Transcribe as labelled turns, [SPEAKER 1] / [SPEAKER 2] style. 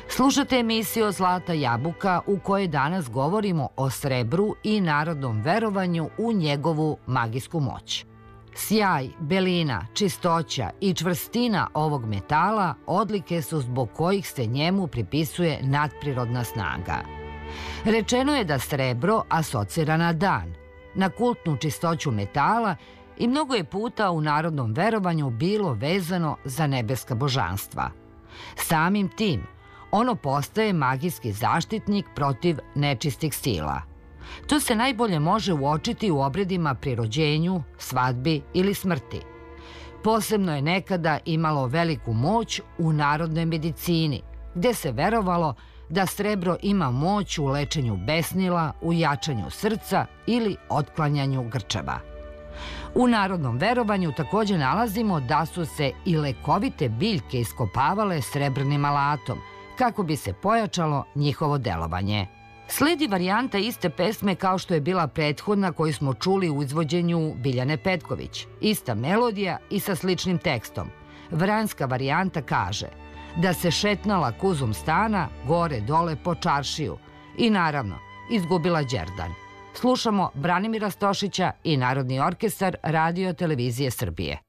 [SPEAKER 1] Slušate emisiju Zlata jabuka u kojoj danas govorimo o srebru i narodnom verovanju u njegovu magijsku moć. Sjaj, belina, čistoća i čvrstina ovog metala odlike su zbog kojih se njemu pripisuje nadprirodna snaga. Rečeno je da srebro asocira na dan, na kultnu čistoću metala i mnogo je puta u narodnom verovanju bilo vezano za nebeska božanstva. Samim tim, ono postaje magijski zaštitnik protiv nečistih sila. To se najbolje može uočiti u obredima pri rođenju, svadbi ili smrti. Posebno je nekada imalo veliku moć u narodnoj medicini, gde se verovalo da srebro ima moć u lečenju besnila, u jačanju srca ili otklanjanju grčeva. U narodnom verovanju također nalazimo da su se i lekovite biljke iskopavale srebrnim alatom, kako bi se pojačalo njihovo delovanje. Sledi varijanta iste pesme kao što je bila prethodna koju smo čuli u izvođenju Biljane Petković. Ista melodija i sa sličnim tekstom. Vranjska varijanta kaže da se šetnala kuzom stana gore dole po čaršiju i naravno izgubila đerdan. Slušamo Branimira Stošića i Narodni orkestar Radio televizije Srbije.